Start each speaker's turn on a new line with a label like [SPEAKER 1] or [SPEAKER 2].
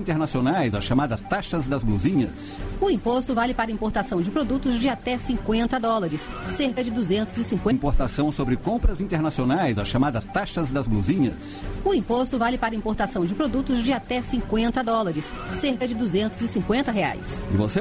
[SPEAKER 1] internacionais, as chamadas taxas das blusinhas.
[SPEAKER 2] O imposto vale para importação de produtos de até $50, cerca de 250.
[SPEAKER 1] Importação sobre compras internacionais, as chamadas taxas das blusinhas.
[SPEAKER 2] O imposto vale para importação de produtos de até $50, cerca de R$ 250.
[SPEAKER 1] E você